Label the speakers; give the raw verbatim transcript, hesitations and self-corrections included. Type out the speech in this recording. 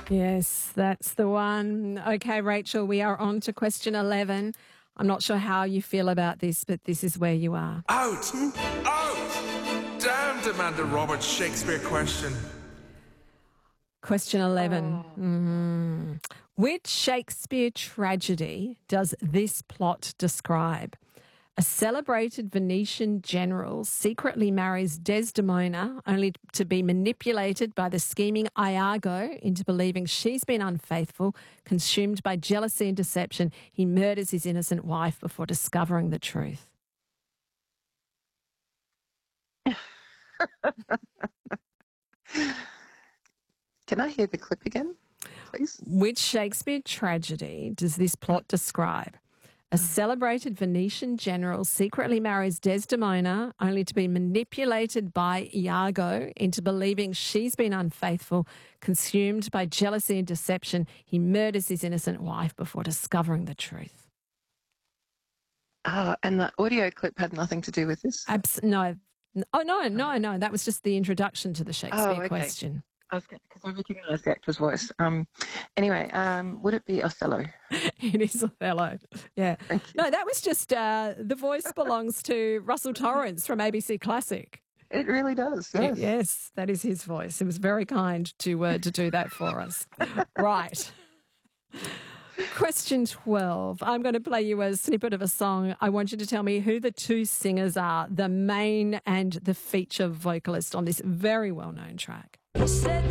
Speaker 1: Yes, that's the one. Okay, Rachel, we are on to question eleven. I'm not sure how you feel about this, but this is where you are.
Speaker 2: Out! Out! Damned Amanda Roberts Shakespeare question.
Speaker 1: Question eleven. Mhm. Which Shakespeare tragedy does this plot describe? A celebrated Venetian general secretly marries Desdemona only to be manipulated by the scheming Iago into believing she's been unfaithful. Consumed by jealousy and deception, he murders his innocent wife before discovering the truth.
Speaker 3: Can I hear the clip again, please?
Speaker 1: Which Shakespeare tragedy does this plot describe? A celebrated Venetian general secretly marries Desdemona only to be manipulated by Iago into believing she's been unfaithful. Consumed by jealousy and deception, he murders his innocent wife before discovering the truth.
Speaker 3: Ah, and the audio clip had nothing to do with this?
Speaker 1: Abs- no. Oh, no, no, no. That was just the introduction to the Shakespeare
Speaker 3: Oh, okay.
Speaker 1: question.
Speaker 3: I was because I recognised the actor's voice. Um, anyway, um, would it be Othello?
Speaker 1: It is Othello. Yeah.
Speaker 3: Thank you.
Speaker 1: No, that was just uh, the voice belongs to Russell Torrance from A B C Classic.
Speaker 3: It really does.
Speaker 1: Y-
Speaker 3: Yes.
Speaker 1: Yes, that is his voice. He was very kind to uh, to do that for us. Right. Question twelve. I'm going to play you a snippet of a song. I want you to tell me who the two singers are, the main and the feature vocalist on this very well-known track.